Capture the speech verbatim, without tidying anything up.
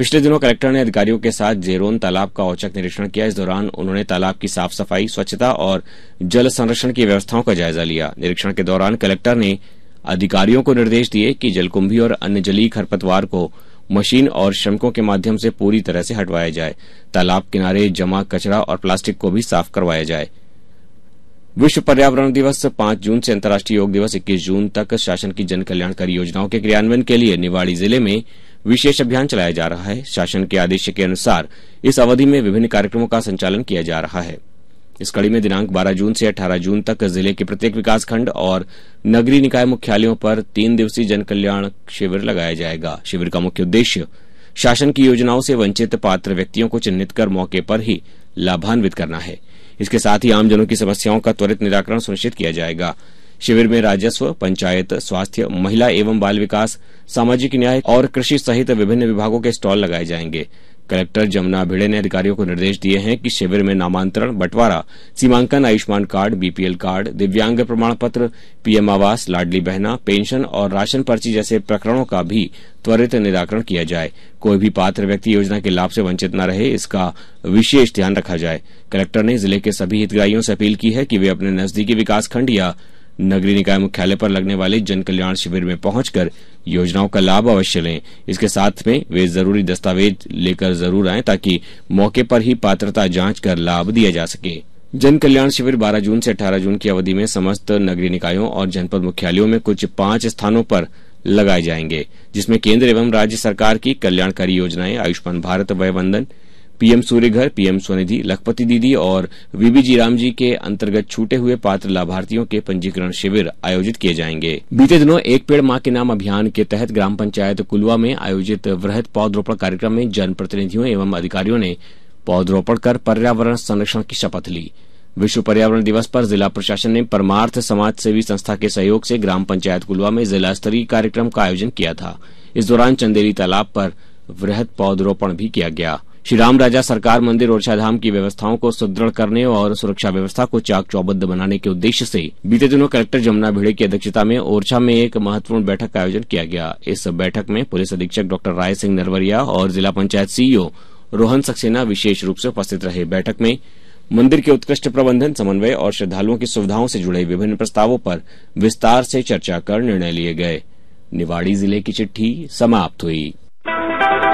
पिछले दिनों कलेक्टर ने अधिकारियों के साथ जेरोन तालाब का औचक निरीक्षण किया। इस दौरान उन्होंने तालाब की साफ सफाई, स्वच्छता और जल संरक्षण की व्यवस्थाओं का जायजा लिया। निरीक्षण के दौरान कलेक्टर ने अधिकारियों को निर्देश दिए कि जलकुंभी और अन्य जलीय खरपतवार को मशीन और श्रमिकों के माध्यम से पूरी तरह से हटवाया जाए। तालाब किनारे जमा कचरा और प्लास्टिक को भी साफ करवाया जाए। विश्व पर्यावरण दिवस पांच जून से अंतर्राष्ट्रीय योग दिवस इक्कीस जून तक शासन की जन कल्याणकारी योजनाओं के क्रियान्वयन के लिए निवाड़ी जिले में विशेष अभियान चलाया जा रहा है। शासन के आदेश के अनुसार इस अवधि में विभिन्न कार्यक्रमों का संचालन किया जा रहा है। इस कड़ी में दिनांक बारह जून से अठारह जून तक जिले के प्रत्येक विकासखंड और नगरीय निकाय मुख्यालयों पर तीन दिवसीय जन कल्याण शिविर लगाया जाएगा। शिविर का मुख्य उद्देश्य शासन की योजनाओं से वंचित पात्र व्यक्तियों को चिन्हित कर मौके पर ही लाभान्वित करना है। इसके साथ ही आमजनों की समस्याओं का त्वरित निराकरण सुनिश्चित किया जाएगा। शिविर में राजस्व, पंचायत, स्वास्थ्य, महिला एवं बाल विकास, सामाजिक न्याय और कृषि सहित विभिन्न विभागों के स्टॉल लगाए जाएंगे। कलेक्टर जमुना भिड़े ने अधिकारियों को निर्देश दिए हैं कि शिविर में नामांतरण, बंटवारा, सीमांकन, आयुष्मान कार्ड, बीपीएल कार्ड, दिव्यांग प्रमाण पत्र, पीएम आवास, लाडली बहना, पेंशन और राशन पर्ची जैसे प्रकरणों का भी त्वरित निराकरण किया जाए। कोई भी पात्र व्यक्ति योजना के लाभ से वंचित न रहे, इसका विशेष ध्यान रखा जाए। कलेक्टर ने जिले के सभी हितग्राहियों से अपील की है कि वे अपने नजदीकी विकासखंड या नगरीय निकाय मुख्यालय पर लगने वाले जन कल्याण शिविर में पहुंचकर योजनाओं का लाभ अवश्य लें। इसके साथ में वे जरूरी दस्तावेज लेकर जरूर आएं ताकि मौके पर ही पात्रता जांच कर लाभ दिया जा सके। जन कल्याण शिविर बारह जून से अठारह जून की अवधि में समस्त नगरीय निकायों और जनपद मुख्यालयों में कुछ पांच स्थानों पर लगाए जाएंगे, जिसमें केंद्र एवं राज्य सरकार की कल्याणकारी योजनाएं आयुष्मान भारत वय वंदन, पीएम सूर्य घर, पीएम स्वनिधि, लखपति दीदी और वीबी जी राम जी के अंतर्गत छूटे हुए पात्र लाभार्थियों के पंजीकरण शिविर आयोजित किए जाएंगे। बीते दिनों एक पेड़ मां के नाम अभियान के तहत ग्राम पंचायत कुलवा में आयोजित वृहद पौधरोपण कार्यक्रम में जनप्रतिनिधियों एवं अधिकारियों ने पौधरोपण कर पर्यावरण संरक्षण की शपथ ली। विश्व पर्यावरण दिवस पर जिला प्रशासन ने परमार्थ समाज सेवी संस्था के सहयोग से ग्राम पंचायत कुलवा में जिला स्तरीय कार्यक्रम का आयोजन किया था। इस दौरान चंदेरी तालाब पर वृहद पौधरोपण भी किया गया। श्री राम राजा सरकार मंदिर ओरछाधाम की व्यवस्थाओं को सुदृढ़ करने और सुरक्षा व्यवस्था को चाक चौबंद बनाने के उद्देश्य से बीते दिनों कलेक्टर जमुना भिड़े की अध्यक्षता में ओरछा में एक महत्वपूर्ण बैठक का आयोजन किया गया। इस बैठक में पुलिस अधीक्षक डॉक्टर राय सिंह नरवरिया और जिला पंचायत सीईओ रोहन सक्सेना विशेष रूप से उपस्थित रहे। बैठक में मंदिर के उत्कृष्ट प्रबंधन, समन्वय और श्रद्धालुओं की सुविधाओं से जुड़े विभिन्न प्रस्तावों पर विस्तार से चर्चा कर निर्णय लिए गए। निवाड़ी जिले की चिट्ठी समाप्त हुई।